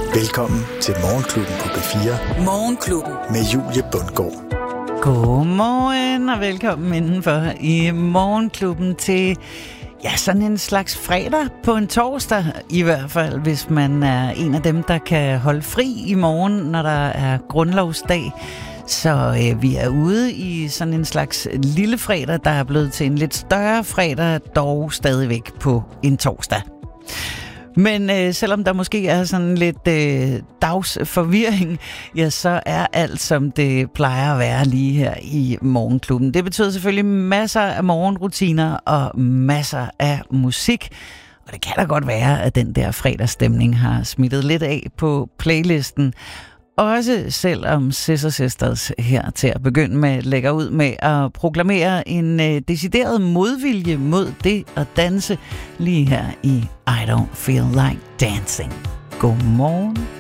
Velkommen til Morgenklubben på B4. Morgenklubben. Med Julie Bundgaard. Godmorgen og velkommen indenfor i Morgenklubben til sådan en slags fredag på en torsdag, i hvert fald, hvis man er en af dem, der kan holde fri i morgen, når der er grundlovsdag. Så vi er ude i sådan en slags lille fredag, der er blevet til en lidt større fredag, dog stadigvæk på en torsdag. Men selvom der måske er sådan lidt dagsforvirring, så er alt, som det plejer at være lige her i Morgenklubben. Det betyder selvfølgelig masser af morgenrutiner og masser af musik. Og det kan da godt være, at den der fredagsstemning har smittet lidt af på playlisten. Også selvom Scissor Sisters her til at begynde med lægger ud med at proklamere en decideret modvilje mod det at danse lige her i I Don't Feel Like Dancing. Godmorgen.